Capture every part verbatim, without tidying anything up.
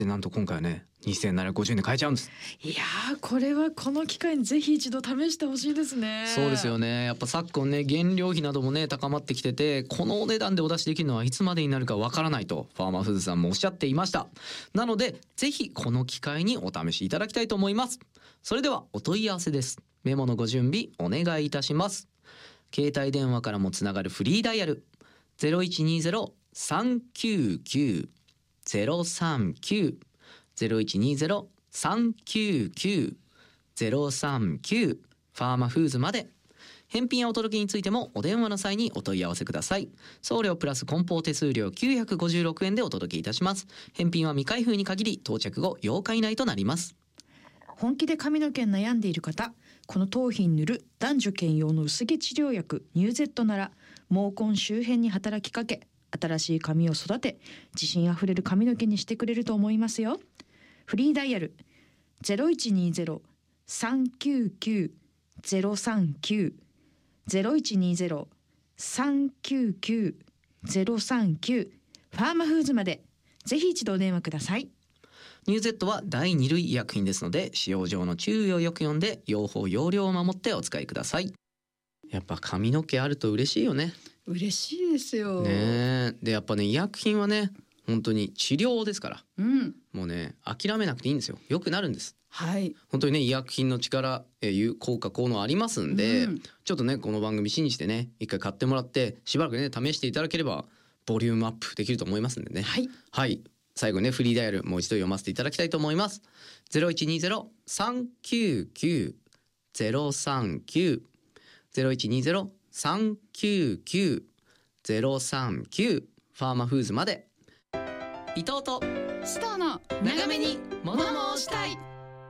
でなんと今回はねにせんななひゃくごじゅうえんで買えちゃうんです。 いやー、これはこの機会にぜひ一度試してほしいですね。 そうですよね。やっぱ昨今ね原料費などもね高まってきてて、このお値段でお出しできるのはいつまでになるかわからないとファーマーフーズさんもおっしゃっていました。なのでぜひこの機会にお試しいただきたいと思います。それではお問い合わせです。メモのご準備お願いいたします。携帯電話からもつながるフリーダイヤル ゼロいちにゼロ さんきゅうきゅう ゼロさんきゅう ゼロいちにゼロ さんきゅうきゅう ゼロさんきゅう ファーマフーズまで。返品やお届けについてもお電話の際にお問い合わせください。送料プラス梱包手数料きゅうひゃくごじゅうろくえんでお届けいたします。返品は未開封に限り到着後ようか以内となります。 本気で髪の毛に悩んでいる方、この頭皮に塗る男女兼用の薄毛治療薬ニューゼットなら毛根周辺に働きかけ、新しい髪を育て自信あふれる髪の毛にしてくれると思いますよ。フリーダイヤル ゼロいちにゼロ さんきゅうきゅう ゼロさんきゅう ゼロいちにゼロ さんきゅうきゅう ゼロさんきゅう ファーマフーズまでぜひ一度お電話ください。 ニューゼットはだいに類医薬品ですので使用上の注意をよく読んで用法用量を守ってお使いください。やっぱ髪の毛あると嬉しいよね。 嬉しいですよ。 ねでやっぱね医薬品はね本当に治療ですから、 うん、 もうね諦めなくていいんですよ。よくなるんです。 はい、 本当にね医薬品の力、えー、有効果効能ありますんで、うん、ちょっとねこの番組信じてね一回買ってもらってしばらくね試していただければボリュームアップできると思いますんでね。 はい、 はい、最後にねフリーダイヤルもう一度読ませていただきたいと思います。 ゼロいちにゼロ さんきゅうきゅう ゼロさんきゅう ゼロいちにゼロ さんきゅうきゅう ゼロさんきゅう ファーマフーズまで。伊藤とスターの長めに物申したい。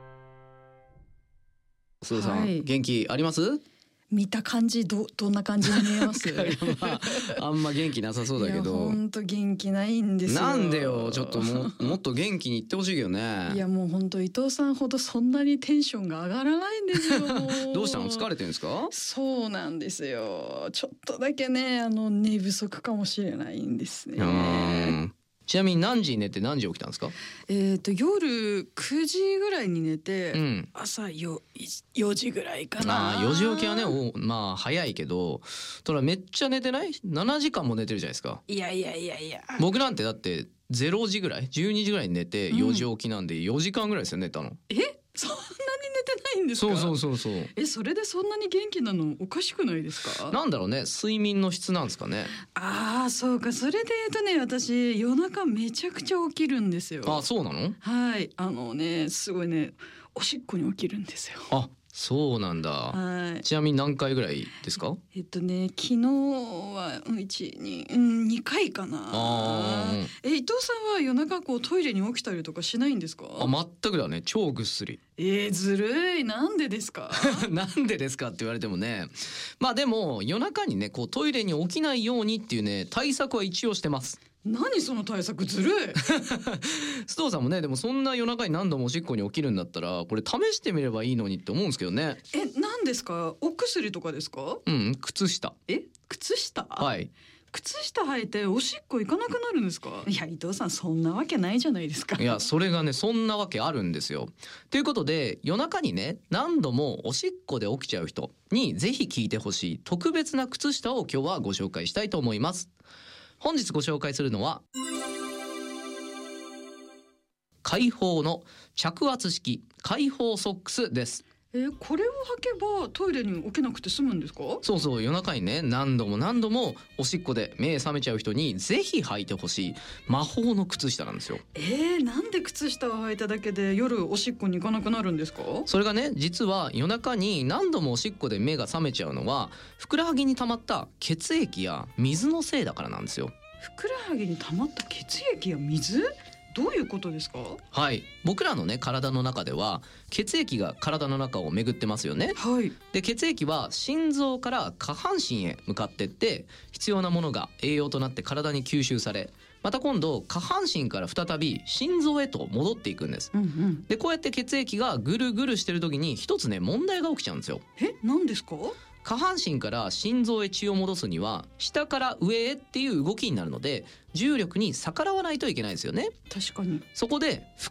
須藤さん、はい、元気あります？ 見た感じ ど, どんな感じに見えます？ まあ、あんま元気なさそうだけど。 本当元気ないんですよ。 なんでよ、ちょっとももっと元気に言ってほしいけどね。 いやもう本当伊藤さんほどそんなにテンションが上がらないんですよ。 どうしたの？疲れてるんですか？ そうなんですよ。ちょっとだけねあの寝不足かもしれないんですね。うんちなみに何時に寝て何時起きたんですか？ えーと夜くじぐらいに寝て、うん、朝 よ, よじぐらいかな。 あよじ起きはねおまあ早いけど、ただめっちゃ寝てない？ななじかんも寝てるじゃないですか。 いやいやいやいや僕なんてだってゼロじぐらいじゅうにじぐらいに寝てよじ起きなんでよじかんぐらいですよ寝たの。 えそんなに寝てないんですか？ そうそうそうそう。 えそれでそんなに元気なのおかしくないですか？ なんだろうね睡眠の質なんですかね。 ああそうか。それで言うとね私夜中めちゃくちゃ起きるんですよ。 あそうなの？はいあのねすごいねおしっこに起きるんですよ。 あそうなんだ、はい、ちなみに何回ぐらいですか？ えっとね昨日はいち、に、うん、にかいかな。あえ伊藤さんは夜中こうトイレに起きたりとかしないんですか？ あ全くだね超ぐっすり。 えー、ずるい。なんでですか？ なんでですかって言われてもねまあでも夜中にねこうトイレに起きないようにっていうね対策は一応してます。 何その対策ずるい。 須藤さんもねでもそんな夜中に何度もおしっこに起きるんだったらこれ試してみればいいのにって思うんですけどね。 え何ですか？お薬とかですか？ うん靴下。 え靴下？ はい靴下履いておしっこ行かなくなるんですか？いや伊藤さんそんなわけないじゃないですか。 いやそれがねそんなわけあるんですよ。ということで夜中にね何度もおしっこで起きちゃう人にぜひ聞いてほしい特別な靴下を今日はご紹介したいと思います。本日ご紹介するのは開放の着圧式開放ソックスです。 えこれを履けばトイレに起きなくて済むんですか？ そうそう夜中にね何度も何度もおしっこで目覚めちゃう人にぜひ履いてほしい魔法の靴下なんですよ。 えー、なんで靴下を履いただけで夜おしっこに行かなくなるんですか？ それがね実は夜中に何度もおしっこで目が覚めちゃうのはふくらはぎに溜まった血液や水のせいだからなんですよ。 ふくらはぎに溜まった血液や水？どういうことですか？ はい僕らのね体の中では血液が体の中を巡ってますよね。 はい。 で血液は心臓から下半身へ向かってって必要なものが栄養となって体に吸収されまた今度下半身から再び心臓へと戻っていくんです、うんうん、でこうやって血液がぐるぐるしてる時に一つね問題が起きちゃうんですよ。 え何ですか？ 下半身から心臓へ血を戻すには下から上へっていう動きになるので重力に逆らわないといけないですよね。 確かに。 そこで腹